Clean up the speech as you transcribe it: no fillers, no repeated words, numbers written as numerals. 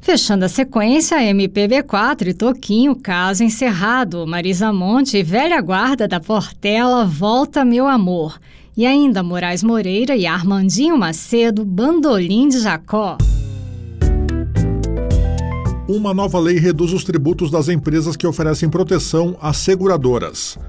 Fechando a sequência, MPB4 e Toquinho, Caso Encerrado, Marisa Monte e Velha Guarda da Portela, Volta Meu Amor. E ainda Moraes Moreira e Armandinho Macedo, Bandolim de Jacó. Uma nova lei reduz os tributos das empresas que oferecem proteção às seguradoras.